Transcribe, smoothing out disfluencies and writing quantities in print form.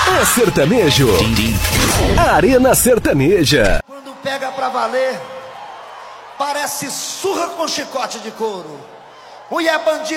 É sertanejo. Arena Sertaneja. Quando pega pra valer, parece surra com chicote de couro. Mulher bandida.